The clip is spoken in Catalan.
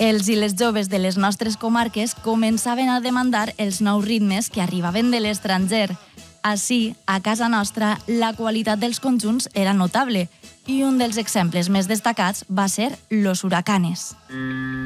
Els i les joves de les nostres comarques començaven a demandar els nous ritmes que arribaven de l'estranger. Així, a casa nostra, la qualitat dels conjunts era notable i un dels exemples més destacats va ser Los Huracanes.